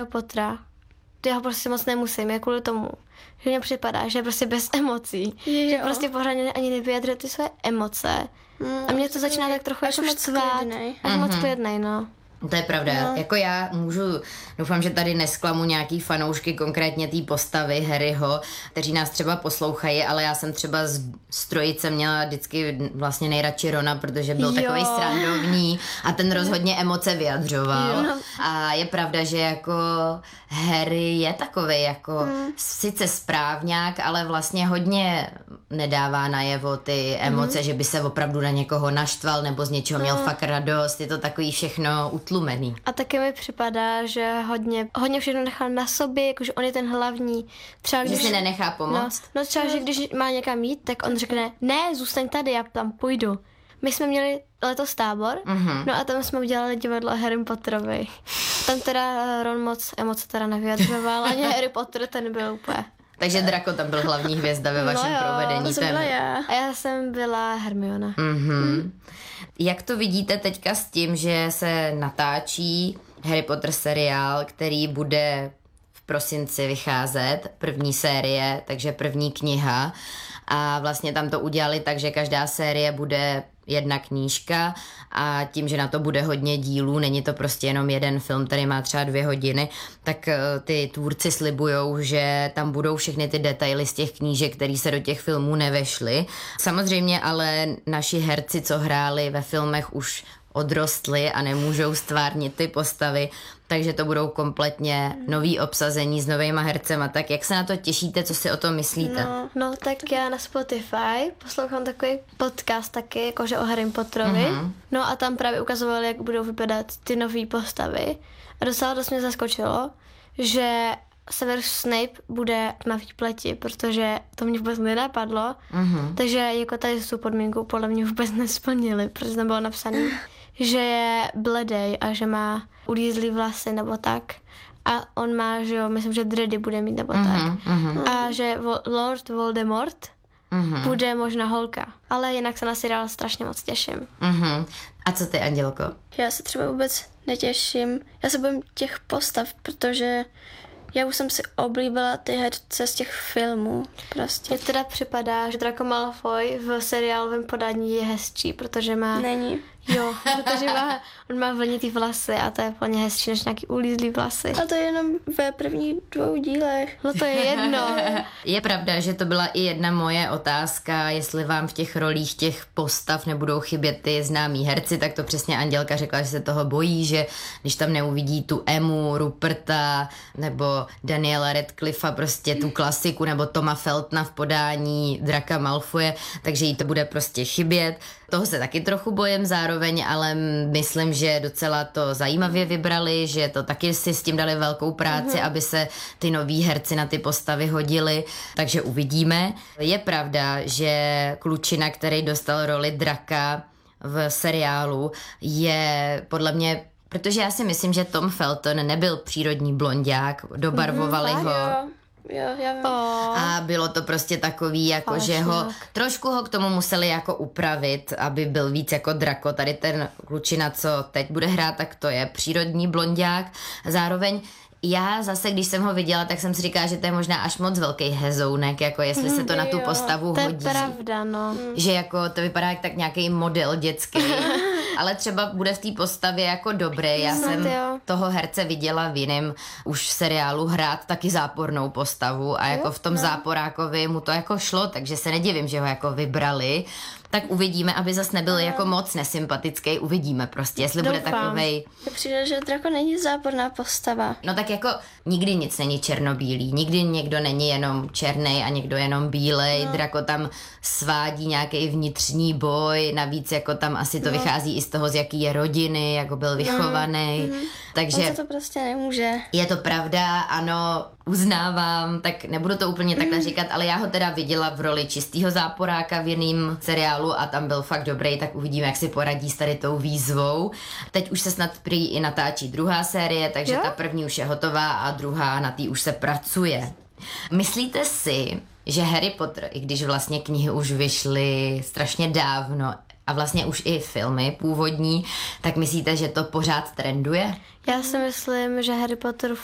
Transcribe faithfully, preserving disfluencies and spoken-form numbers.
Pottera. Já ho prostě moc nemusím, je kvůli tomu, že mně připadá, že je prostě bez emocí. Jo. Že prostě pořádně ani nevyjadřuje ty své emoce. Mm, a mě to začíná tak trochu jako štvát. Až moc klidnej, no. To je pravda. No. Jako já můžu, doufám, že tady nesklamu nějaký fanoušky, konkrétně té postavy Harryho, kteří nás třeba poslouchají, ale já jsem třeba z, z trojice měla vždycky vlastně nejradši Rona, protože byl jo. takovej srandovní a ten rozhodně emoce vyjadřoval. Jo. A je pravda, že jako Harry je takovej jako hmm. sice správňák, ale vlastně hodně nedává najevo ty emoce, hmm. že by se opravdu na někoho naštval nebo z něčeho no. měl fakt radost. Je to takový všechno utlumený. A taky mi připadá, že hodně, hodně všechno nechal na sobě, jakože on je ten hlavní. Třeba když že si nenechá pomoct? No, no třeba, že když má někam jít, tak on řekne, ne, zůstaň tady, já tam půjdu. My jsme měli letos tábor, mm-hmm. no a tam jsme udělali divadlo Harry Potterovi. Tam teda Ron moc emoce teda nevyjadřoval, ani Harry Potter ten byl úplně. Takže Draco tam byl hlavní hvězda ve vašem no jo, provedení. To jsem byla já. A já jsem byla Hermiona. Mm-hmm. Mm. Jak to vidíte teďka s tím, že se natáčí Harry Potter seriál, který bude v prosinci vycházet, první série, takže první kniha, a vlastně tam to udělali tak, že každá série bude jedna knížka a tím, že na to bude hodně dílů, není to prostě jenom jeden film, který má třeba dvě hodiny, tak ty tvůrci slibujou, že tam budou všechny ty detaily z těch knížek, které se do těch filmů nevešly. Samozřejmě ale naši herci, co hráli ve filmech, už odrostli a nemůžou stvárnit ty postavy, takže to budou kompletně nový obsazení s novejma hercema. Tak jak se na to těšíte, co si o tom myslíte? No, no tak já na Spotify poslouchám takový podcast taky, jakože o Harry Potterovi. Mm-hmm. No a tam právě ukazovali, jak budou vypadat ty nové postavy. A docela dost mě zaskočilo, že Severus Snape bude na výpleti, protože to mě vůbec nenapadlo. Mm-hmm. Takže jako tady tu podmínku podle mě vůbec nesplnili, protože tam bylo napsané, že je bledej a že má ulízlý vlasy nebo tak. A on má, že jo, myslím, že dready bude mít nebo mm-hmm, tak. Mm-hmm. A že Lord Voldemort mm-hmm. bude možná holka. Ale jinak se na seriál strašně moc těším. Mm-hmm. A co ty, Andělko? Já se třeba vůbec netěším. Já se bojím těch postav, protože já už jsem si oblíbila ty herce z těch filmů. Prostě. Mně teda připadá, že Draco Malfoy v seriálovém podání je hezčí, protože má... Není. Jo, protože má, on má vlnitý vlasy a to je plně hezčí než nějaký ulízlý vlasy. A to je jenom ve prvních dvou dílech. No to je jedno. Je pravda, že to byla i jedna moje otázka, jestli vám v těch rolích těch postav nebudou chybět ty známí herci, tak to přesně Andělka řekla, že se toho bojí, že když tam neuvidí tu Emu, Ruperta nebo Daniela Radcliffa, prostě tu klasiku, nebo Toma Feltona v podání Draka Malfoje, takže jí to bude prostě chybět. Toho se taky trochu bojím zároveň, ale myslím, že docela to zajímavě vybrali, že to taky si s tím dali velkou práci, mm-hmm. aby se ty noví herci na ty postavy hodili, takže uvidíme. Je pravda, že klučina, který dostal roli Draka v seriálu, je podle mě, protože já si myslím, že Tom Felton nebyl přírodní blonďák, dobarvovali mm-hmm, ho. Jo, já vím. A bylo to prostě takový, jako že ho, trošku ho k tomu museli jako upravit, aby byl víc jako Draco. Tady ten klučina, co teď bude hrát, tak to je přírodní blonďák. Zároveň já zase, když jsem ho viděla, tak jsem si říkala, že to je možná až moc velký hezounek, jako jestli se to na tu postavu to hodí. To je pravda, no. Že jako to vypadá jak tak nějaký model dětský. Ale třeba bude v té postavě jako dobrý. Já jsem toho herce viděla v jiném už seriálu hrát taky zápornou postavu a jako v tom záporákovi mu to jako šlo, takže se nedivím, že ho jako vybrali. Tak uvidíme, aby zas nebyl jako moc nesympatický, uvidíme prostě, jestli Doufám. bude takovej... Mně přijde, že Draco není záporná postava. No tak jako nikdy nic není černobílý, nikdy někdo není jenom černý a někdo jenom bílej, no. Draco tam svádí nějaký vnitřní boj, navíc jako tam asi to no. vychází i z toho, z jaký je rodiny, jako byl vychovaný, mm. takže... On to prostě nemůže. Je to pravda, ano, uznávám, tak nebudu to úplně takhle mm. říkat, ale já ho teda viděla v roli čistýho záporáka v jiném seriálu a tam byl fakt dobrý, tak uvidíme, jak si poradí s tady tou výzvou. Teď už se snad prý i natáčí druhá série, takže jo? Ta první už je hotová a druhá na té už se pracuje. Myslíte si, že Harry Potter, i když vlastně knihy už vyšly strašně dávno a vlastně už i filmy původní, tak myslíte, že to pořád trenduje? Já si myslím, že Harry Potter